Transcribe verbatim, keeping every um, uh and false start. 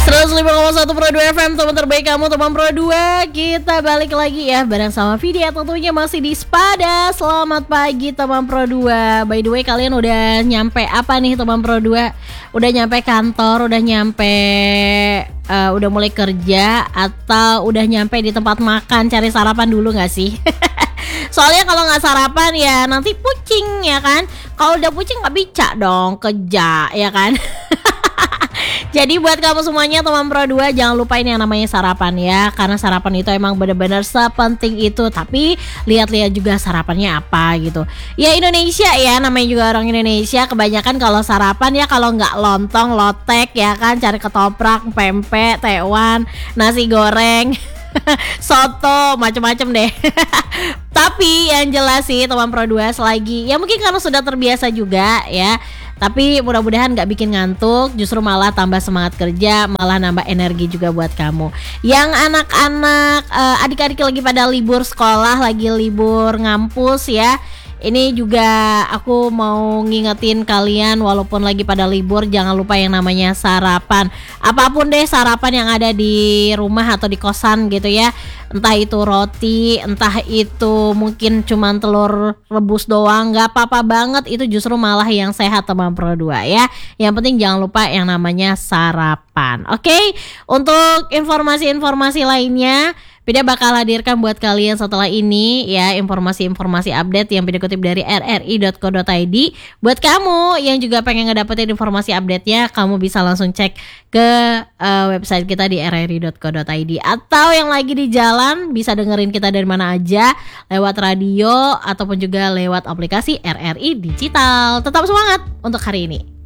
seratus lima koma satu Pro dua F M, teman terbaik kamu, teman Pro dua. Kita balik lagi ya bareng sama Vidya, tentunya masih di Spada. Selamat pagi teman Pro dua. By the way, kalian udah nyampe apa nih teman Pro dua? Udah nyampe kantor, udah nyampe uh, udah mulai kerja, atau udah nyampe di tempat makan cari sarapan dulu gak sih? Soalnya kalau nggak sarapan ya nanti pucing ya kan. Kalau udah pucing nggak bisa dong kerja ya kan. Jadi buat kamu semuanya teman Pro dua, jangan lupain yang namanya sarapan ya. Karena sarapan itu emang benar-benar sepenting itu. Tapi lihat-lihat juga sarapannya apa gitu. Ya Indonesia ya, namanya juga orang Indonesia. Kebanyakan kalau sarapan ya kalau nggak lontong, lotek ya kan, cari ketoprak, pempek, tewan, nasi goreng, soto, macem-macem deh. Tapi yang jelas sih teman Pro dua, selagi ya mungkin karena sudah terbiasa juga ya, tapi mudah-mudahan gak bikin ngantuk, justru malah tambah semangat kerja, malah nambah energi juga buat kamu. Yang anak-anak, uh, adik-adik lagi pada libur sekolah, lagi libur ngampus ya. Ini juga aku mau ngingetin kalian, walaupun lagi pada libur, jangan lupa yang namanya sarapan. Apapun deh sarapan yang ada di rumah atau di kosan gitu ya. Entah itu roti, entah itu mungkin cuman telur rebus doang, gak apa-apa banget. Itu justru malah yang sehat teman Pro dua ya. Yang penting jangan lupa yang namanya sarapan. Oke, okay? Untuk informasi-informasi lainnya Vida bakal hadirkan buat kalian setelah ini ya, informasi-informasi update yang Vida kutip dari r r i dot co dot i d. Buat kamu yang juga pengen ngedapetin informasi update-nya, kamu bisa langsung cek ke uh, website kita di r r i dot co dot i d. Atau yang lagi di jalan bisa dengerin kita dari mana aja, lewat radio ataupun juga lewat aplikasi R R I Digital. Tetap semangat untuk hari ini.